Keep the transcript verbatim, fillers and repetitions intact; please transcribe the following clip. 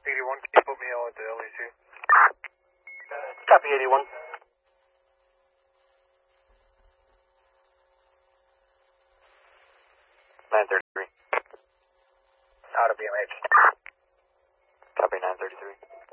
eighty-one, can you put me on at the L E C? Copy eighty-one. nine thirty-three. Out of B M H. Copy nine thirty-three.